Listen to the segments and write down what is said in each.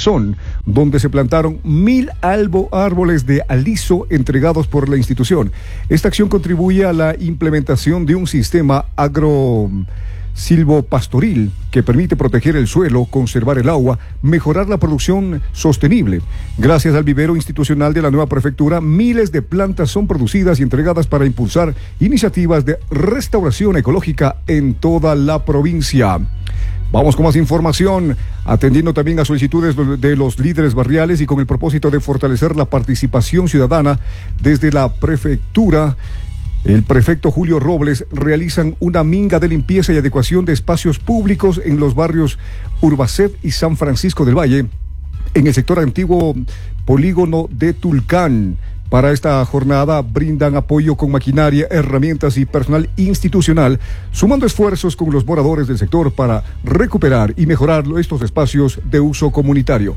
Corazón, donde se plantaron 1,000 árboles de aliso entregados por la institución. Esta acción contribuye a la implementación de un sistema silvopastoril que permite proteger el suelo, conservar el agua, mejorar la producción sostenible. Gracias al vivero institucional de la nueva prefectura, miles de plantas son producidas y entregadas para impulsar iniciativas de restauración ecológica en toda la provincia. Vamos con más información, atendiendo también a solicitudes de los líderes barriales y con el propósito de fortalecer la participación ciudadana desde la prefectura. El prefecto Julio Robles realizan una minga de limpieza y adecuación de espacios públicos en los barrios Urbacet y San Francisco del Valle, en el sector antiguo polígono de Tulcán. Para esta jornada brindan apoyo con maquinaria, herramientas y personal institucional, sumando esfuerzos con los moradores del sector para recuperar y mejorar estos espacios de uso comunitario.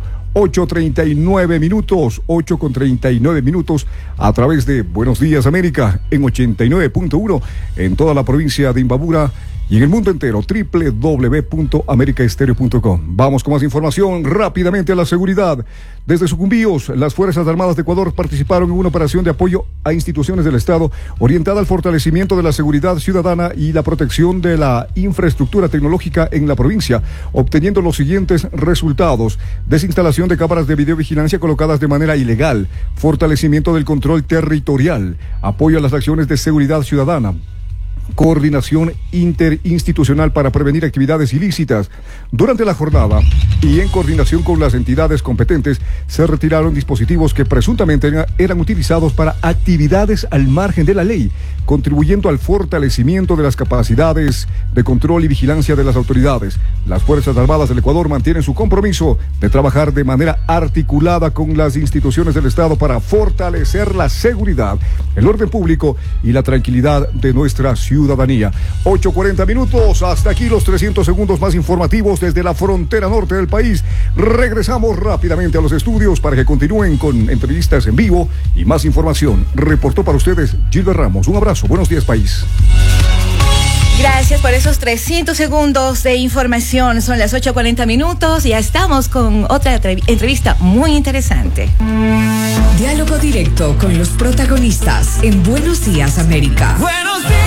8:39 minutos, a través de Buenos Días América en 89.1 en toda la provincia de Imbabura y en el mundo entero, www.americaestereo.com. Vamos con más información rápidamente a la seguridad. Desde Sucumbíos, las Fuerzas Armadas de Ecuador participaron en una operación de apoyo a instituciones del Estado orientada al fortalecimiento de la seguridad ciudadana y la protección de la infraestructura tecnológica en la provincia, obteniendo los siguientes resultados: desinstalación de cámaras de videovigilancia colocadas de manera ilegal, fortalecimiento del control territorial, apoyo a las acciones de seguridad ciudadana, coordinación interinstitucional para prevenir actividades ilícitas. Durante la jornada y en coordinación con las entidades competentes, se retiraron dispositivos que presuntamente eran utilizados para actividades al margen de la ley, contribuyendo al fortalecimiento de las capacidades de control y vigilancia de las autoridades. Las Fuerzas Armadas del Ecuador mantienen su compromiso de trabajar de manera articulada con las instituciones del Estado para fortalecer la seguridad, el orden público y la tranquilidad de nuestra ciudadanía. 8:40 minutos, hasta aquí los 300 segundos más informativos desde la frontera norte del país. Regresamos rápidamente a los estudios para que continúen con entrevistas en vivo y más información. Reportó para ustedes Gilbert Ramos. Un abrazo, buenos días país. Gracias por esos 300 segundos de información. Son las 8:40 minutos y ya estamos con otra entrevista muy interesante. Diálogo directo con los protagonistas en Buenos Días América. Buenos días.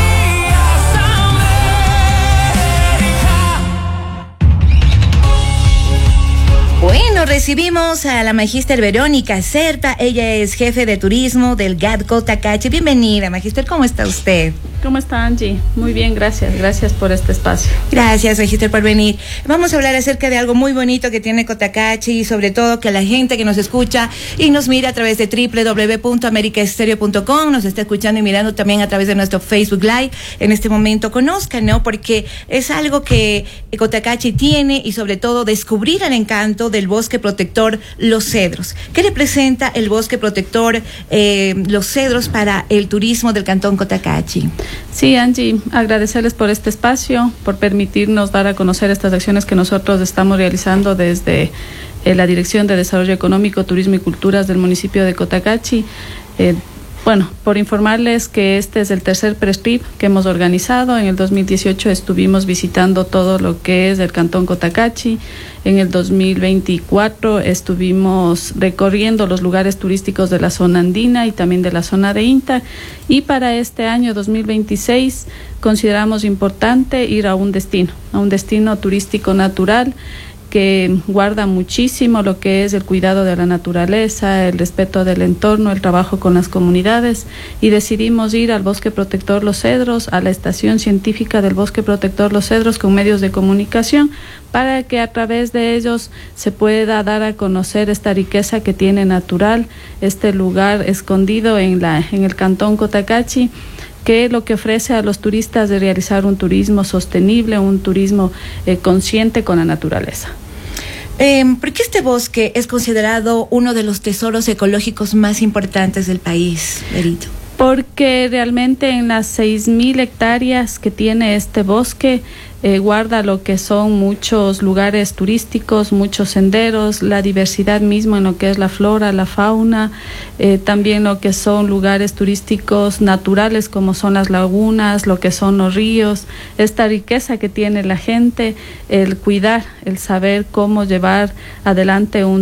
Bueno, recibimos a la magíster Verónica Serpa. Ella es jefe de turismo del GAD Cotacachi. Bienvenida, magíster. ¿Cómo está usted? ¿Cómo está, Angie? Muy bien, gracias. Gracias por este espacio. Gracias, magíster, por venir. Vamos a hablar acerca de algo muy bonito que tiene Cotacachi y sobre todo que la gente que nos escucha y nos mira a través de www.americaestereo.com, nos está escuchando y mirando también a través de nuestro Facebook Live, en este momento conozcan, ¿no? Porque es algo que Cotacachi tiene y sobre todo descubrir el encanto del bosque protector Los Cedros. ¿Qué representa el bosque protector Los Cedros para el turismo del Cantón Cotacachi? Sí, Angie, agradecerles por este espacio, por permitirnos dar a conocer estas acciones que nosotros estamos realizando desde la Dirección de Desarrollo Económico, Turismo y Culturas del municipio de Cotacachi. Bueno, por informarles que este es el tercer press trip que hemos organizado. En el 2018 estuvimos visitando todo lo que es el Cantón Cotacachi. En el 2024 estuvimos recorriendo los lugares turísticos de la zona andina y también de la zona de INTA. Y para este año 2026 consideramos importante ir a un destino turístico natural que guarda muchísimo lo que es el cuidado de la naturaleza, el respeto del entorno, el trabajo con las comunidades, y decidimos ir al Bosque Protector Los Cedros, a la estación científica del Bosque Protector Los Cedros con medios de comunicación, para que a través de ellos se pueda dar a conocer esta riqueza que tiene natural, este lugar escondido en el Cantón Cotacachi, que lo que ofrece a los turistas de realizar un turismo sostenible, un turismo consciente con la naturaleza. ¿Por qué este bosque es considerado uno de los tesoros ecológicos más importantes del país, Berito? Porque realmente en las 6,000 hectáreas que tiene este bosque, guarda lo que son muchos lugares turísticos, muchos senderos, la diversidad mismo en lo que es la flora, la fauna, también lo que son lugares turísticos naturales como son las lagunas, lo que son los ríos, esta riqueza que tiene la gente, el cuidar, el saber cómo llevar adelante un